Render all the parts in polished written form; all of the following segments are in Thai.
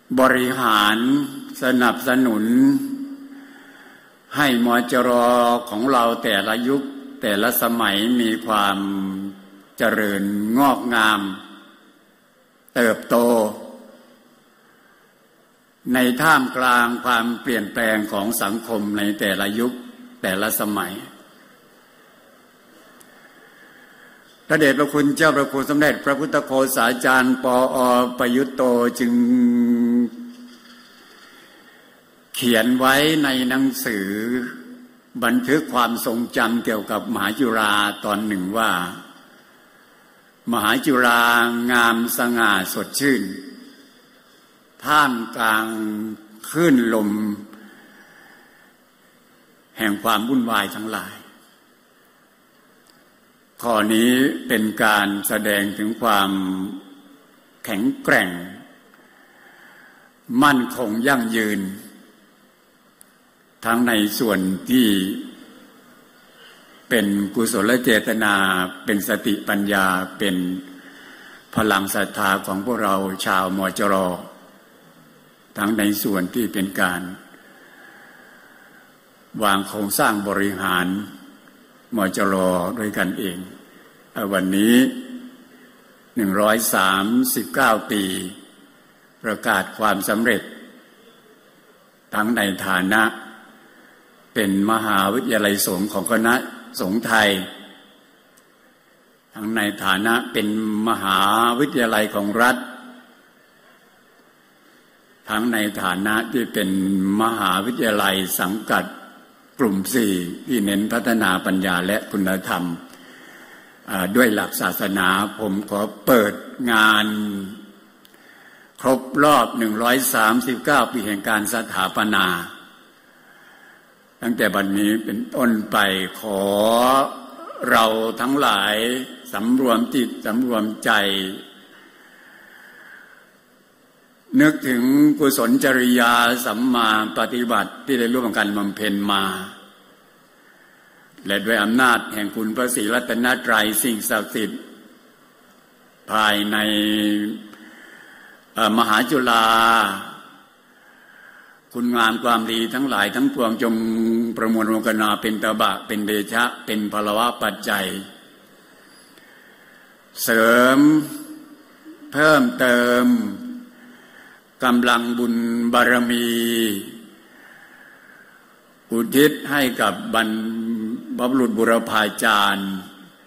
บริหารสนับสนุนให้มจร.ของเราแต่ละยุคแต่ละสมัยมีความเจริญงอกงามเติบโตในท่ามกลางความเปลี่ยนแปลงของสังคมในแต่ละยุคแต่ละสมัยพระเดชพระคุณเจ้าพระคุณสมเด็จพระพุทธโฆษาจารย์ปอ.ประยุตโตจึงเขียนไว้ในหนังสือบันทึกความทรงจำเกี่ยวกับมหาจุฬาตอนหนึ่งว่ามหาจุฬางามสง่าสดชื่นท่ามกลางคลื่นลมแห่งความวุ่นวายทั้งหลายข้อนี้เป็นการแสดงถึงความแข็งแกร่งมั่นคงยั่งยืนทั้งในส่วนที่เป็นกุศลเจตนาเป็นสติปัญญาเป็นพลังศรัทธาของพวกเราชาวมจร.ทั้งในส่วนที่เป็นการวางโครงสร้างบริหารมจร.ด้วยกันเองวันนี้139ปีประกาศความสำเร็จทั้งในฐานะเป็นมหาวิทยาลัยสงฆ์ของคณะสงฆ์ไทยทั้งในฐานะเป็นมหาวิทยาลัยของรัฐทั้งในฐานะที่เป็นมหาวิทยาลัยสังกัดกลุ่ม4ที่เน้นพัฒนาปัญญาและคุณธรรมด้วยหลักศาสนาผมขอเปิดงานครบรอบ139ปีแห่งการสถาปนาตั้งแต่บัดนี้เป็นต้นไปขอเราทั้งหลายสำรวมจิตสำรวมใจนึกถึงกุศลจริยาสัมมาปฏิบัติที่ได้ร่วมกันบำเพ็ญมาและด้วยอำนาจแห่งคุณพระศรีรัตนตรัยสิ่งศักดิ์สิทธิ์ภายในมหาจุฬาคุณงามความดีทั้งหลายทั้งปวงจงประมวลรวมกันมาเป็นตบะเป็นเดชะเป็นพลวะปัจจัยเสริมเพิ่มเติมกำลังบุญบารมีอุทิศให้กับบรรพบุรุษบุรพาจารย์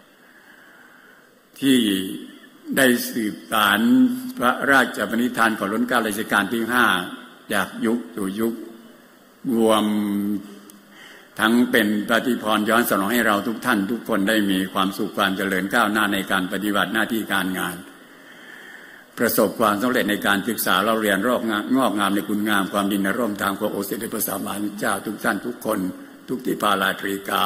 ที่ได้สืบสานพระราชปณิธานของรัชกาลรัชกาลที่5จากยุคสู่ยุครวมทั้งเป็นปฏิพรย้อนสนองให้เราทุกท่านทุกคนได้มีความสุขความเจริญก้าวหน้าในการปฏิบัติหน้าที่การงานประสบความสำเร็จในการศึกษาเราเรียนงอกงามในคุณงามความดีในร่มทางพระโอษฐ์สมเด็จพระสัมมาสัมพุทธเจ้าทุกท่านทุกคนทุกที่พาลาตรีกา